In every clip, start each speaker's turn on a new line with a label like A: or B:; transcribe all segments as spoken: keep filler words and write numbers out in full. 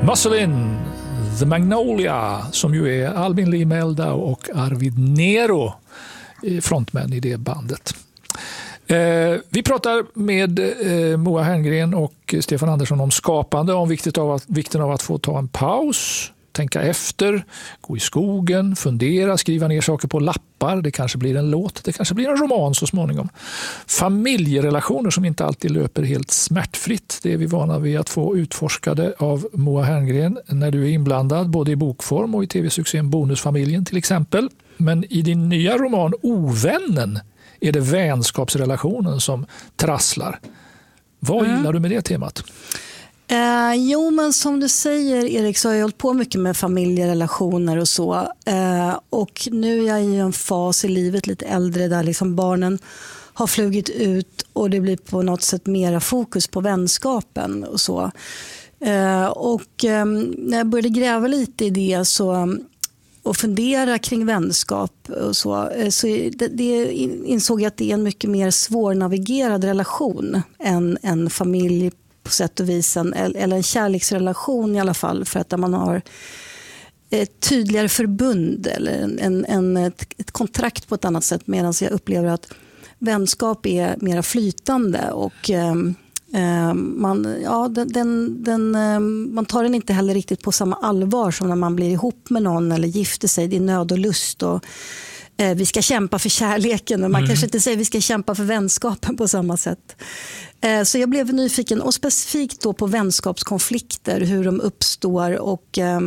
A: Muscle The Magnolia, som ju är Albin Lee Meldau och Arvid Nero, frontmän i det bandet. Eh, vi pratar med eh, Moa Herngren och Stefan Andersson om skapande, om vikten av, att, vikten av att få ta en paus, tänka efter, gå i skogen, fundera, skriva ner saker på lappar. Det kanske blir en låt, det kanske blir en roman så småningom. Familjerelationer som inte alltid löper helt smärtfritt. Det är vi vana vid att få utforskade av Moa Herngren när du är inblandad både i bokform och i tv-succén Bonusfamiljen till exempel. Men i din nya roman Ovännen är det vänskapsrelationen som trasslar. Vad mm. gillar du med det temat?
B: Eh, jo, men som du säger, Erik, så har jag hållit på mycket med familjerelationer och så. Eh, och nu är jag i en fas i livet lite äldre där liksom barnen har flugit ut och det blir på något sätt mera fokus på vänskapen och så. Eh, och eh, när jag började gräva lite i det så... och fundera kring vänskap och så, så det, det insåg jag att det är en mycket mer svårnavigerad relation än en familj på sätt och vis, en, eller en kärleksrelation i alla fall, för att där man har ett tydligare förbund eller en, en, en, ett, ett kontrakt på ett annat sätt, medan jag upplever att vänskap är mer flytande och man, ja, den, den, den, man tar den inte heller riktigt på samma allvar som när man blir ihop med någon eller gifter sig. Det är nöd och lust och eh, vi ska kämpa för kärleken, men man mm. kanske inte säger vi ska kämpa för vänskapen på samma sätt. Eh, så jag blev nyfiken och specifikt då på vänskapskonflikter, hur de uppstår och eh,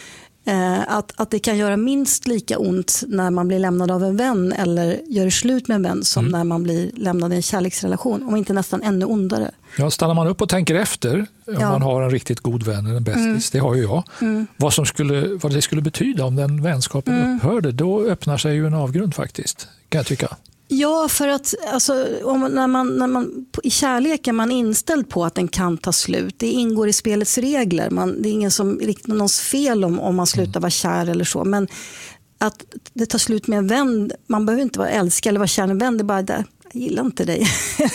B: Att, att det kan göra minst lika ont när man blir lämnad av en vän eller gör slut med en vän som mm. när man blir lämnad i en kärleksrelation, om inte nästan ännu ondare.
A: Ja, stannar man upp och tänker efter om ja. man har en riktigt god vän eller en bästis, mm. det har ju jag, mm. vad, som skulle, vad det skulle betyda om den vänskapen mm. upphörde, då öppnar sig ju en avgrund faktiskt, kan jag tycka.
B: Ja, för att alltså, om, när man, när man, i kärleken man är inställd på att den kan ta slut. Det ingår i spelets regler. Man, det är ingen som riktar någons fel om, om man slutar vara kär eller så. Men att det tar slut med en vän, man behöver inte vara älskad eller vara kär med en vän. Det är bara där, jag gillar inte dig.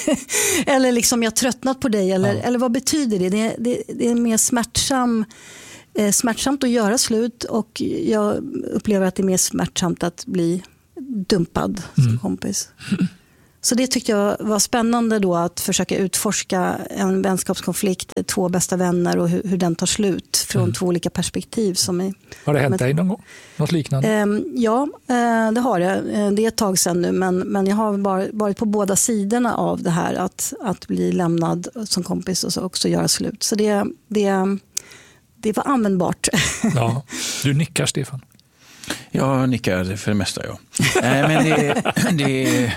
B: eller liksom jag har tröttnat på dig. Eller, ja. eller vad betyder det? Det, det, det är mer smärtsam, eh, smärtsamt att göra slut. Och jag upplever att det är mer smärtsamt att bli dumpad som mm. kompis. Så det tyckte jag var spännande då, att försöka utforska en vänskapskonflikt, två bästa vänner och hur, hur den tar slut från mm. två olika perspektiv. Som är,
A: har det hänt dig någon gång? Något liknande?
B: Eh, ja, eh, det har det. Det är ett tag sedan nu, men, men jag har varit på båda sidorna av det här, att, att bli lämnad som kompis och så också göra slut. Så det, det, det var användbart.
A: Ja, du nickar, Stefan.
C: Jag nickar för det mesta, ja. Nej, men det, det,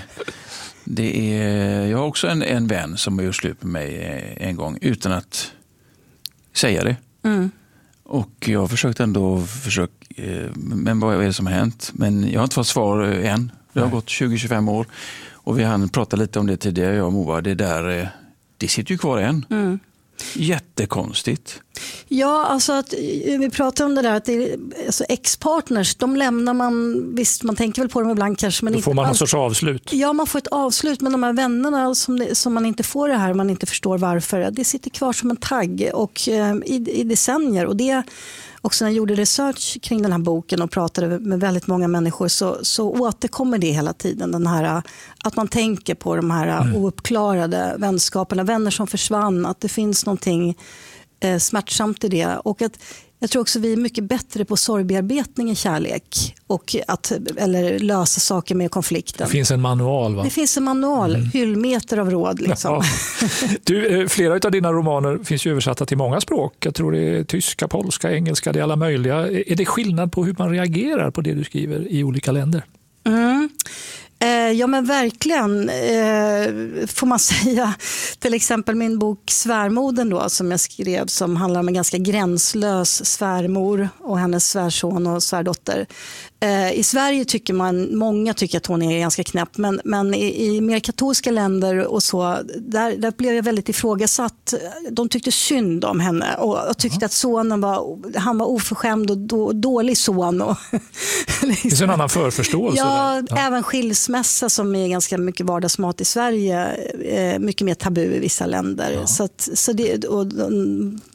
C: det är, jag har också en, en vän som har gjort slut med mig en gång utan att säga det. Mm. Och jag har försökt ändå, försök, men vad är det som har hänt? Men jag har inte fått svar än. Det har Nej. gått tjugo till tjugofem år. Och vi hann prata lite om det tidigare, jag och Moa. Det där, det sitter ju kvar än. Mm. Jättekonstigt.
B: Ja, alltså att vi pratar om det där att det är, alltså ex-partners, de lämnar man, visst man tänker väl på dem ibland kanske, men
A: då
B: inte
A: får man
B: alls.
A: En sorts avslut.
B: Ja, man får ett avslut, men de här vännerna som, det, som man inte får det här, man inte förstår varför, det sitter kvar som en tagg och eh, i, i decennier. Och det också när jag gjorde research kring den här boken och pratade med väldigt många människor, så, så återkommer det hela tiden, den här, att man tänker på de här mm. ouppklarade vänskaperna, vänner som försvann, att det finns någonting eh, smärtsamt i det. Och att jag tror också vi är mycket bättre på sorgbearbetning i kärlek och att, eller lösa saker med konflikten.
A: Det finns en manual, va?
B: Det finns en manual, mm. hyllmeter av råd. Liksom.
A: Ja. Du, flera av dina romaner finns ju översatta till många språk. Jag tror det är tyska, polska, engelska, det är alla möjliga. Är det skillnad på hur man reagerar på det du skriver i olika länder?
B: Mm. Ja, men verkligen eh, får man säga. Till exempel min bok Svärmoden då, som jag skrev, som handlar om en ganska gränslös svärmor och hennes svärson och svärdotter. Eh, I Sverige tycker man, många tycker att hon är ganska knäpp, men, men i, i mer katolska länder och så, där, där blev jag väldigt ifrågasatt. De tyckte synd om henne och, och tyckte mm. att sonen var, han var oförskämd och då, dålig son. Och,
A: liksom. Det är en annan förförståelse.
B: Ja, ja, även skilsmässa som är ganska mycket vardagsmat i Sverige, eh, mycket mer tabu i vissa länder. Ja. Så, att, så det, och,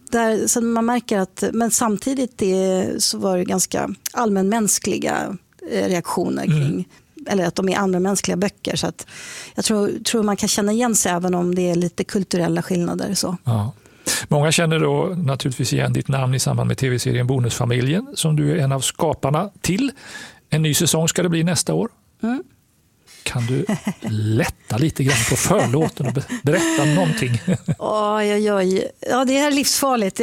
B: där, så man märker att, men samtidigt det, så var det ganska allmänmänskliga reaktioner kring, mm. eller att de är andra mänskliga böcker. Så att jag tror, tror man kan känna igen sig även om det är lite kulturella skillnader. Så.
A: Ja. Många känner då naturligtvis igen ditt namn i samband med tv-serien Bonusfamiljen som du är en av skaparna till. En ny säsong ska det bli nästa år. Mm. Kan du lätta lite grann på förlåten och berätta någonting?
B: Oj, oj, oj. Ja, det är livsfarligt.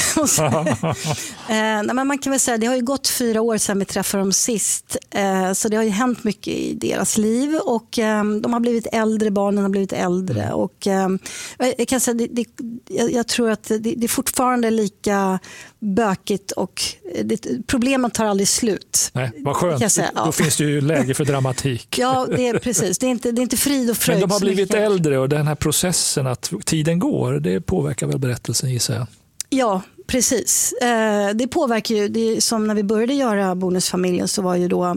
B: eh, men man kan väl säga det har ju gått fyra år sedan vi träffade dem sist. Eh, så det har ju hänt mycket i deras liv. Och eh, de har blivit äldre, barnen har blivit äldre. Mm. Och, eh, jag, kan säga, det, det, jag, jag tror att det, det är fortfarande lika bökigt och det, problemen tar aldrig slut.
A: Nej, vad skönt.
B: Säga, ja.
A: Då finns det ju läge för dramatik.
B: Ja, det är precis. Det är inte, det är inte frid och fröjd.
A: Men de har blivit äldre och den här processen att tiden går, det påverkar väl berättelsen, gissar jag?
B: Ja, precis. Eh, det påverkar ju, det är, som när vi började göra Bonusfamiljen så var ju då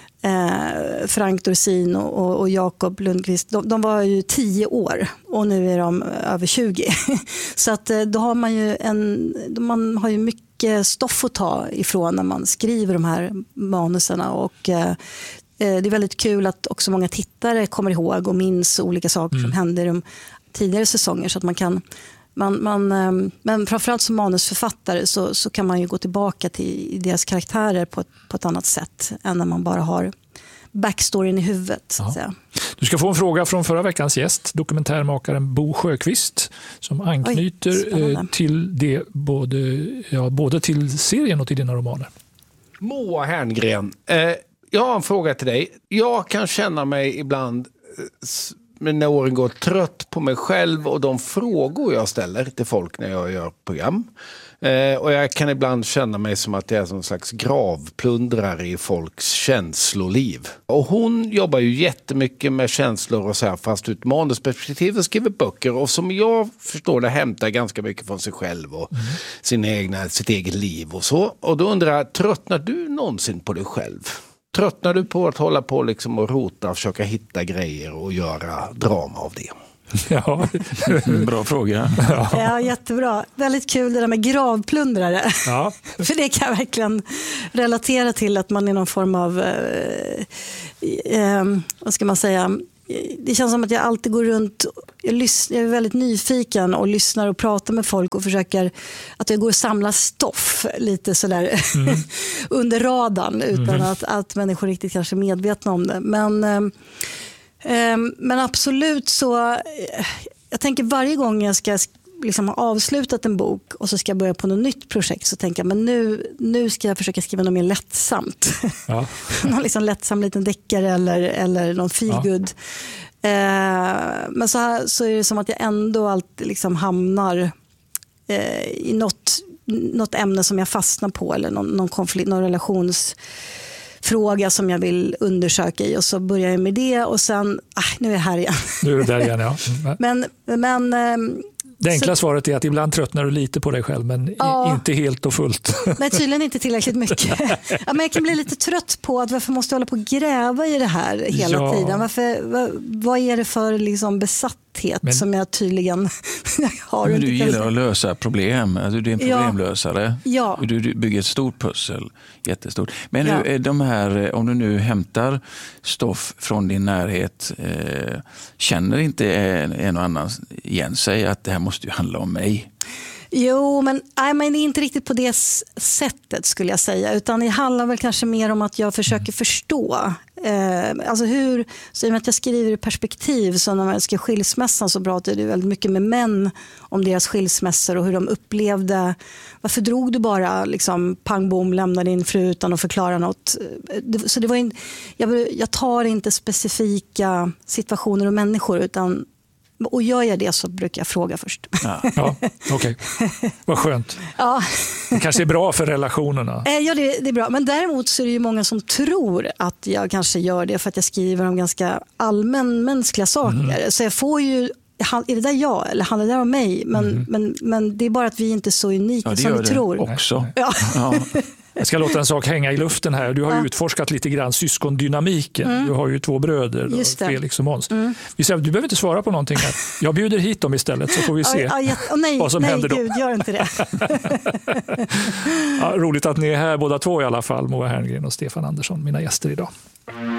B: eh, Frank Dorsin och, och, och Jakob Lundqvist, de, de var ju tio år och nu är de över tjugo. Så att då har man ju en, man har ju mycket stoff att ta ifrån när man skriver de här manuserna och eh, det är väldigt kul att också många tittare kommer ihåg och minns olika saker mm. som hände i de tidigare säsonger så att man kan man, man, men framförallt som manusförfattare så, så kan man ju gå tillbaka till deras karaktärer på ett, på ett annat sätt än när man bara har backstoryn i huvudet. Så att säga.
A: Du ska få en fråga från förra veckans gäst, dokumentärmakaren Bo Sjöqvist som anknyter Oj, till det både, ja, både till serien och till dina romaner.
D: Moa Herngren, eh, jag har en fråga till dig. Jag kan känna mig ibland eh, när åren går trött på mig själv och de frågor jag ställer till folk när jag gör program. Eh, och jag kan ibland känna mig som att jag är som en slags gravplundrare i folks känsloliv. Och hon jobbar ju jättemycket med känslor och så här, fast ut manusperspektiv och skriver böcker. Och som jag förstår det hämtar ganska mycket från sig själv och mm. sin egna, sitt eget liv och så. Och då undrar jag, tröttnar du någonsin på dig själv? Tröttnar du på att hålla på liksom och rota och försöka hitta grejer och göra drama av det?
A: Ja,
C: bra fråga.
B: Ja. Ja, jättebra. Väldigt kul det där med gravplundrare. Ja. För det kan jag verkligen relatera till att man är någon form av, eh, eh, vad ska man säga, det känns som att jag alltid går runt, jag, lyssnar, jag är väldigt nyfiken och lyssnar och pratar med folk och försöker att jag går och samlar stoff lite sådär mm. under radarn utan mm. att, att människor riktigt kanske är medvetna om det. Men eh, Men absolut så, jag tänker varje gång jag ska liksom ha avslutat en bok och så ska jag börja på något nytt projekt så tänker jag men nu, nu ska jag försöka skriva något mer lättsamt. Ja. Någon liksom lättsam liten deckare eller, eller någon feelgood. Ja. Eh, men så, här, så är det som att jag ändå alltid liksom hamnar eh, i något, något ämne som jag fastnar på eller någon, någon konflikt, någon relations fråga som jag vill undersöka i och så börjar jag med det och sen, ah, nu är jag här igen.
A: Nu är du där igen, ja.
B: Men, men,
A: det enkla
B: så,
A: svaret är att ibland tröttnar du lite på dig själv men ja, inte helt och fullt.
B: Nej, tydligen inte tillräckligt mycket. Ja, men jag kan bli lite trött på att varför måste jag hålla på och gräva i det här hela ja. tiden? Varför, vad, vad är det för liksom besatthet men, som jag tydligen har?
C: Men du gillar att lösa problem. Alltså, du är en problemlösare.
B: Ja.
C: Du, du bygger ett stort pussel. Jättestort. Men ja. nu, de här, om du nu hämtar stoff från din närhet, eh, känner inte en, en och annan igen sig att det här måste ju handla om mig?
B: Jo, men, nej, men det är inte riktigt på det sättet skulle jag säga. Utan det handlar väl kanske mer om att jag försöker förstå. Eh, alltså hur, så i och med att jag skriver i perspektiv så när man ska skilsmässan så pratar det väldigt mycket med män om deras skilsmässor och hur de upplevde. Varför drog du bara liksom pang bom, lämnade din fru utan att förklara något? Så det var in, jag, jag tar inte specifika situationer och människor utan och gör jag det så brukar jag fråga först.
A: Ja, ja okej. Okay. Vad skönt.
B: Ja.
A: Det kanske är bra för relationerna.
B: Ja, det, det är bra. Men däremot så är det ju många som tror att jag kanske gör det för att jag skriver om ganska allmänmänskliga saker. Mm. Så jag får ju, är det där jag eller handlar det där om mig? Men, mm. men, men det är bara att vi inte är så unika
C: ja,
B: som vi tror.
C: Också.
B: Ja. Ja.
A: Jag ska låta en sak hänga i luften här. Du har ju ja. utforskat lite grann syskondynamiken. Mm. Du har ju två bröder, Felix och Måns. Mm. Vi säger, du behöver inte svara på någonting här. Jag bjuder hit dem istället så får vi se
B: ja, ja, ja, nej,
A: vad som
B: nej,
A: händer då.
B: Gud, gör inte det.
A: Ja, roligt att ni är här båda två i alla fall. Moa Herngren och Stefan Andersson, mina gäster idag.